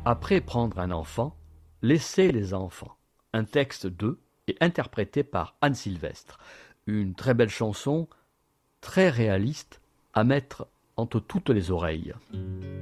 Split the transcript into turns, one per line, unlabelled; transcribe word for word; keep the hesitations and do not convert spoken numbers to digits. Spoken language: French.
Après prendre un enfant, laissez les enfants. Un texte de et interprété par Anne Sylvestre. Une très belle chanson, très réaliste, à mettre entre toutes les oreilles.